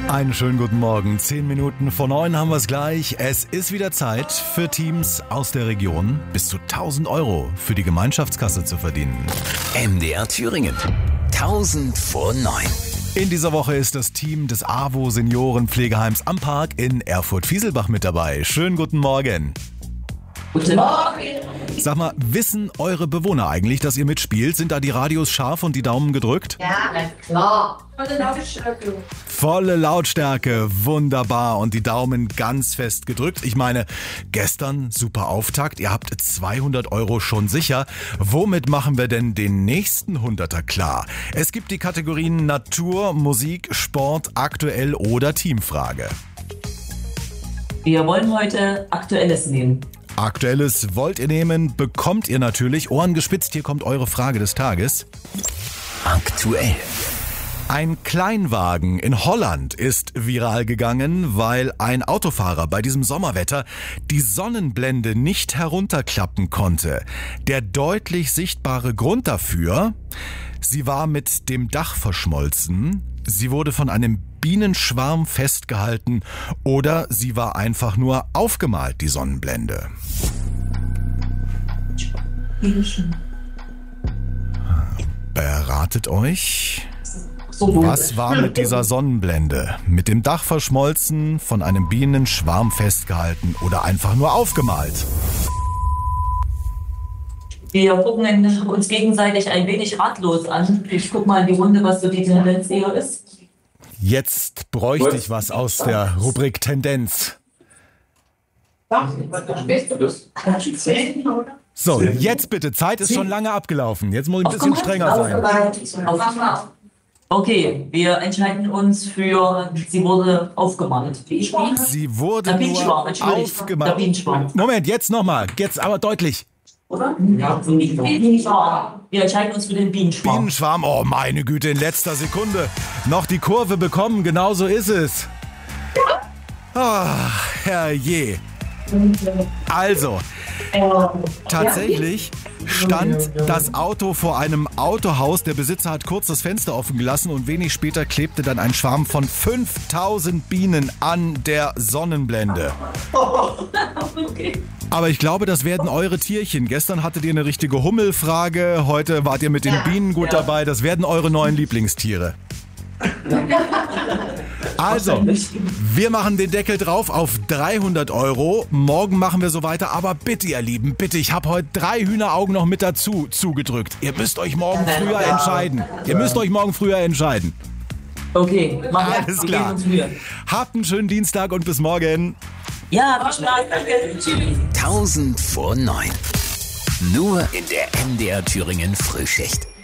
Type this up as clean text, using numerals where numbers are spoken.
Einen schönen guten Morgen. 10 Minuten vor 9 haben wir es gleich. Es ist wieder Zeit für Teams aus der Region, bis zu 1.000 € für die Gemeinschaftskasse zu verdienen. MDR Thüringen. 1000 vor 9. In dieser Woche ist das Team des AWO Seniorenpflegeheims am Park in Erfurt-Fieselbach mit dabei. Schönen guten Morgen. Guten Morgen. Sag mal, wissen eure Bewohner eigentlich, dass ihr mitspielt? Sind da die Radios scharf und die Daumen gedrückt? Ja, klar. Volle Lautstärke, wunderbar. Und die Daumen ganz fest gedrückt. Ich meine, gestern super Auftakt. Ihr habt 200 € schon sicher. Womit machen wir denn den nächsten 100er klar? Es gibt die Kategorien Natur, Musik, Sport, Aktuell oder Teamfrage. Wir wollen heute Aktuelles nehmen. Aktuelles wollt ihr nehmen, bekommt ihr natürlich. Ohren gespitzt, hier kommt eure Frage des Tages. Aktuell. Ein Kleinwagen in Holland ist viral gegangen, weil ein Autofahrer bei diesem Sommerwetter die Sonnenblende nicht herunterklappen konnte. Der deutlich sichtbare Grund dafür: sie war mit dem Dach verschmolzen, sie wurde von einem Bienenschwarm festgehalten oder sie war einfach nur aufgemalt, die Sonnenblende. Beratet euch. Was war mit dieser Sonnenblende? Mit dem Dach verschmolzen, von einem Bienenschwarm festgehalten oder einfach nur aufgemalt? Wir gucken uns gegenseitig ein wenig ratlos an. Ich guck mal in die Runde, was so die Tendenz hier ist. Jetzt bräuchte ich was aus der Rubrik Tendenz. So, jetzt bitte. Zeit ist schon lange abgelaufen. Jetzt muss ich ein bisschen strenger sein. Okay, wir entscheiden uns für, sie wurde aufgemalt. Sie wurde Der nur Bienenschwarm, entschuldigt. Der aufgemalt. Bienenschwarm. Moment, jetzt nochmal. Jetzt aber deutlich. Oder? Ja, Bienenschwarm. Wir entscheiden uns für den Bienenschwarm. Bienenschwarm, oh meine Güte, in letzter Sekunde noch die Kurve bekommen, genau so ist es. Ach, herrje. Also, tatsächlich stand das Auto vor einem Autohaus. Der Besitzer hat kurz das Fenster offen gelassen und wenig später klebte dann ein Schwarm von 5000 Bienen an der Sonnenblende. Okay. Aber ich glaube, das werden eure Tierchen. Gestern hattet ihr eine richtige Hummelfrage, heute wart ihr mit den Bienen gut dabei. Das werden eure neuen Lieblingstiere. Also, wir machen den Deckel drauf auf 300 €. Morgen machen wir so weiter. Aber bitte, ihr Lieben, bitte, ich habe heute 3 Hühneraugen noch mit dazu zugedrückt. Ihr müsst euch morgen früher entscheiden. Okay, machen wir. Alles klar. Habt einen schönen Dienstag und bis morgen. Ja, viel Spaß. Danke. Tschüss. 1000 vor 9. Nur in der MDR Thüringen Frühschicht.